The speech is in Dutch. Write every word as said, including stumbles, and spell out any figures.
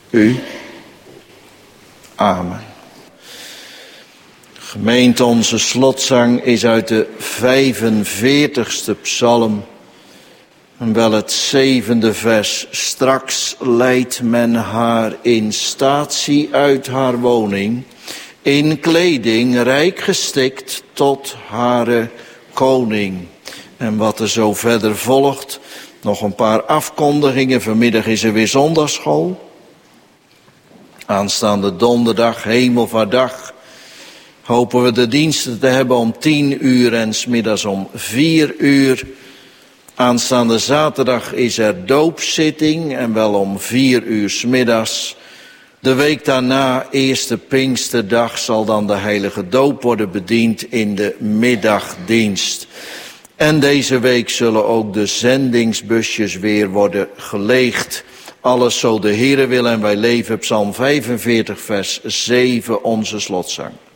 u. Amen. Gemeente, onze slotzang is uit de vijfenveertigste psalm. En wel het zevende vers. Straks leidt men haar in statie uit haar woning, in kleding rijk gestikt tot hare koning. En wat er zo verder volgt, nog een paar afkondigingen. Vanmiddag is er weer zondagsschool. Aanstaande donderdag, hemelvaartdag, hopen we de diensten te hebben om tien uur en 's middags om vier uur. Aanstaande zaterdag is er doopzitting en wel om vier uur 's middags. De week daarna, eerste Pinksterdag, zal dan de heilige doop worden bediend in de middagdienst. En deze week zullen ook de zendingsbusjes weer worden geleegd. Alles zo de Heere wil en wij leven, Psalm vijfenveertig vers zeven, onze slotzang.